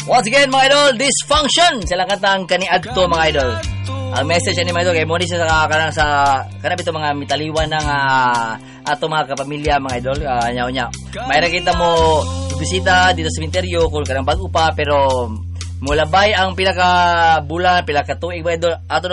Once again mga idol, Dysfunction sila katang kaniadto mga idol. Ang message ni mga idol kay mo ni sa kanang sa kanang bito mga mitaliwan ng ato mga kapamilya mga idol. Nya mayra kita mo bisita dito sa sementeryo kung kanang bago pa pero mulabay ang pinaka bulan, pinaka tuig mga idol ato